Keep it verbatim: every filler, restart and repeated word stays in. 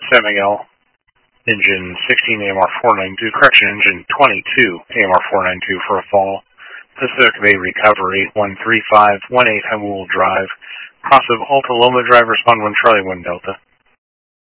San Miguel, engine sixteen A M R four ninety-two, correction, engine twenty-two A M R four ninety-two for a fall. Pacific Bay recovery, one three five one eight Hemwool Drive. Cross of Alta Loma Drive, respond one Charlie one Delta.